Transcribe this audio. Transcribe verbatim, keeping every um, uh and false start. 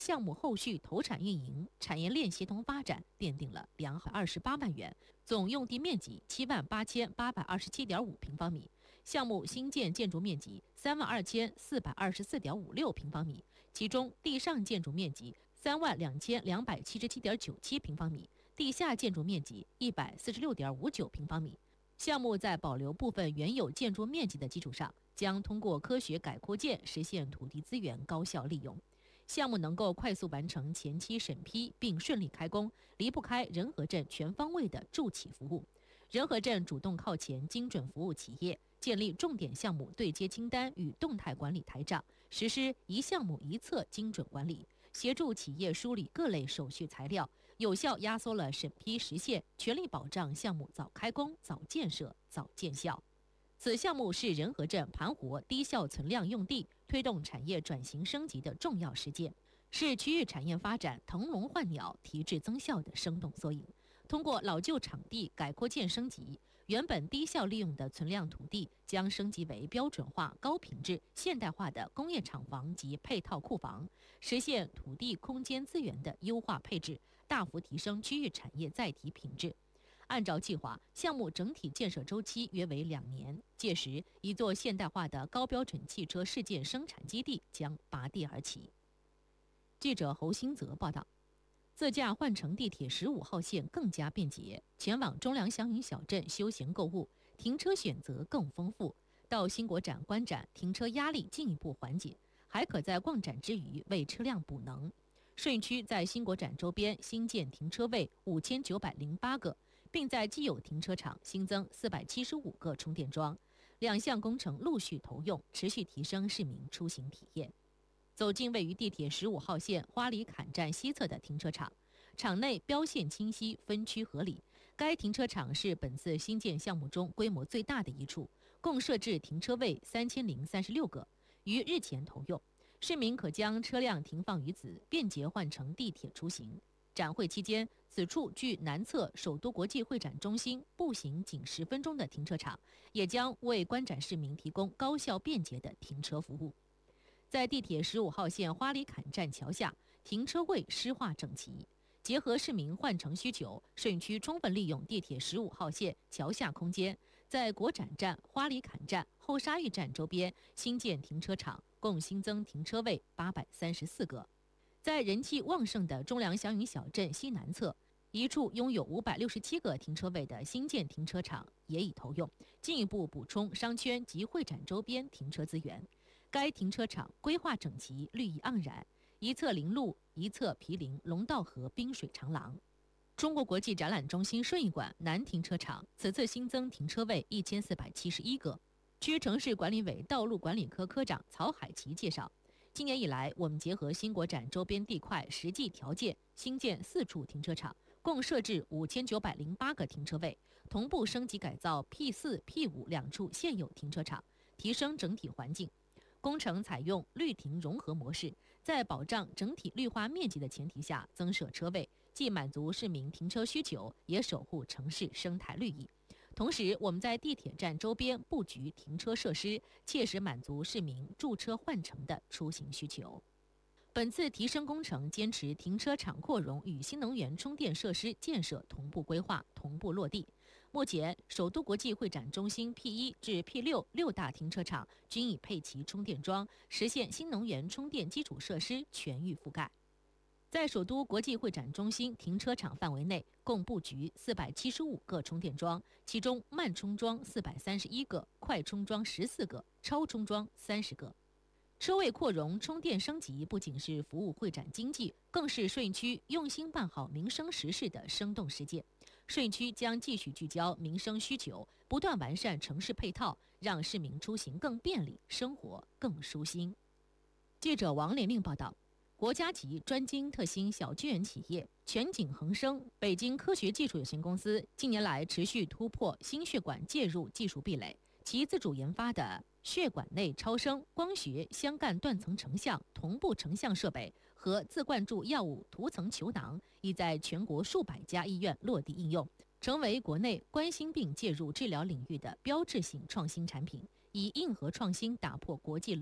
项目后续投产运营、产业链协同发展奠定了良好二十八万元，总用地面积七万八千八百二十七点五平方米，项目新建建筑面积三万二千四百二十四点五六平方米，其中地上建筑面积三万两千两百七十七点九七平方米，地下建筑面积一百四十六点五九平方米。项目在保留部分原有建筑面积的基础上，将通过科学改扩建实现土地资源高效利用。项目能够快速完成前期审批并顺利开工，离不开仁和镇全方位的助企服务。仁和镇主动靠前精准服务企业，建立重点项目对接清单与动态管理台账，实施一项目一策精准管理，协助企业梳理各类手续材料，有效压缩了审批时限，全力保障项目早开工、早建设、早见效。此项目是仁和镇盘活低效存量用地推动产业转型升级的重要实践，是区域产业发展腾笼换鸟、提质增效的生动缩影。通过老旧场地改扩建升级，原本低效利用的存量土地将升级为标准化、高品质、现代化的工业厂房及配套库房，实现土地空间资源的优化配置，大幅提升区域产业载体品质。按照计划，项目整体建设周期约为两年，届时一座现代化的高标准汽车试件生产基地将拔地而起。记者侯兴泽报道，自驾换乘地铁十五号线更加便捷，前往中粮祥云小镇休闲购物，停车选择更丰富。到新国展观展，停车压力进一步缓解，还可在逛展之余为车辆补能。顺义区在新国展周边新建停车位五千九百零八个，并在既有停车场新增四百七十五个充电桩，两项工程陆续投用，持续提升市民出行体验。走进位于地铁十五号线花里坎站西侧的停车场，场内标线清晰，分区合理。该停车场是本次新建项目中规模最大的一处，共设置停车位三千零三十六个，于日前投用。市民可将车辆停放于此，便捷换乘地铁出行。展会期间，此处距南侧首都国际会展中心步行仅十分钟的停车场，也将为观展市民提供高效便捷的停车服务。在地铁十五号线花里坎站桥下，停车位施划整齐，结合市民换乘需求，顺义区充分利用地铁十五号线桥下空间，在国展站、花里坎站、后沙峪站周边新建停车场，共新增停车位八百三十四个。在人气旺盛的中粮祥云小镇西南侧，一处拥有五百六十七个停车位的新建停车场也已投用，进一步补充商圈及会展周边停车资源。该停车场规划整齐，绿意盎然，一侧临路，一侧毗邻龙道河滨水长廊。中国国际展览中心顺义馆南停车场此次新增停车位一千四百七十一个。区城市管理委道路管理科科长曹海琪介绍，今年以来，我们结合新国展周边地块实际条件，新建四处停车场，共设置五千九百零八个停车位，同步升级改造 P 四、P 五两处现有停车场，提升整体环境。工程采用绿停融合模式，在保障整体绿化面积的前提下增设车位，既满足市民停车需求，也守护城市生态绿意。同时，我们在地铁站周边布局停车设施，切实满足市民驻车换乘的出行需求。本次提升工程坚持停车场扩容与新能源充电设施建设同步规划、同步落地。目前，首都国际会展中心 P 一 至 P 六 六大停车场均已配齐充电桩，实现新能源充电基础设施全域覆盖。在首都国际会展中心停车场范围内，共布局四百七十五个充电桩，其中慢充桩四百三十一个，快充桩十四个，超充桩三十个。车位扩容、充电升级不仅是服务会展经济，更是顺义区用心办好民生实事的生动实践。顺义区将继续聚焦民生需求，不断完善城市配套，让市民出行更便利，生活更舒心。记者王玲玲报道，国家级专精特新小巨人企业全景恒生北京科学技术有限公司近年来持续突破心血管介入技术壁垒，其自主研发的血管内超声、光学镶干断层成像、同步成像设备和自灌注药物涂层球囊，已在全国数百家医院落地应用，成为国内冠心病介入治疗领域的标志性创新产品，以硬核创新打破国际